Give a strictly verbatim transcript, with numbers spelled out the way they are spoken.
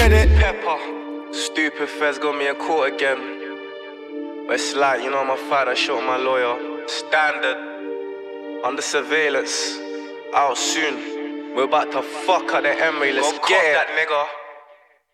credit. Pepper. Stupid feds got me in court again. But it's like, you know, my father shot my lawyer. Standard. Under surveillance. Out soon. We're about to fuck at the Emery. Let's Go get cop it. that nigga.